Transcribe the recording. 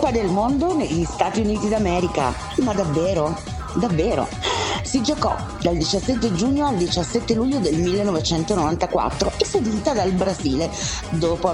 Coppa del Mondo negli Stati Uniti d'America. Ma davvero? Davvero? Si giocò dal 17 giugno al 17 luglio del 1994 e fu vinta dal Brasile dopo